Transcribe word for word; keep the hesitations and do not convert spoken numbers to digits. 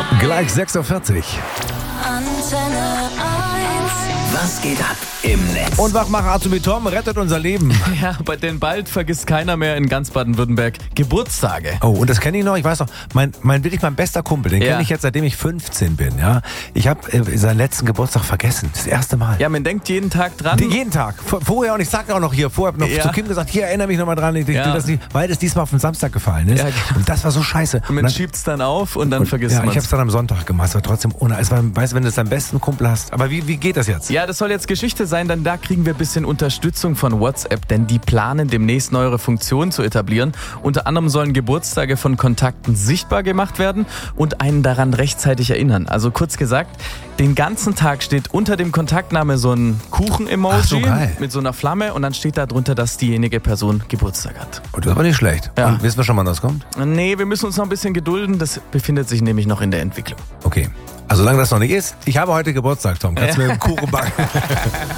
Gleich sechs Uhr vierzig. Antenne eins. Was geht ab im Netz? Und Wachmacher Arthur Tom rettet unser Leben. Ja, bei den bald vergisst keiner mehr in ganz Baden-Württemberg Geburtstage. Oh, und das kenne ich noch, ich weiß noch, mein, mein wirklich mein bester Kumpel, den Ja. kenne ich jetzt, seitdem ich fünfzehn bin. Ja, Ich habe äh, seinen letzten Geburtstag vergessen, das erste Mal. Ja, man denkt jeden Tag dran. Die, jeden Tag. Vor, vorher, und ich sag auch noch hier, vorher hab noch Ja. zu Kim gesagt, hier erinnere mich nochmal dran, ich, Ja. ja. das nicht, weil das diesmal auf den Samstag gefallen ist. Ja, genau. Und das war so scheiße. Und man dann, schiebt's dann auf und dann und, vergisst ja, man ich habe es dann am Sonntag gemacht, aber trotzdem ohne. Es war, weißt du, wenn du es deinen besten Kumpel hast. Aber wie, wie geht das jetzt? Ja, das soll jetzt Geschichte sein, denn da kriegen wir ein bisschen Unterstützung von WhatsApp, denn die planen demnächst neuere Funktionen zu etablieren. Unter anderem sollen Geburtstage von Kontakten sichtbar gemacht werden und einen daran rechtzeitig erinnern. Also kurz gesagt, den ganzen Tag steht unter dem Kontaktname so ein Kuchen-Emoji Ach so, geil. mit so einer Flamme und dann steht da drunter, dass diejenige Person Geburtstag hat. Und das war nicht schlecht. Ja. Und wissen wir schon, wann das kommt? Nee, wir müssen uns noch ein bisschen gedulden, das befindet sich nämlich noch in der Entwicklung. Okay. Also solange das noch nicht ist, ich habe heute Geburtstag, Tom. Kannst du mir einen Kuchen backen?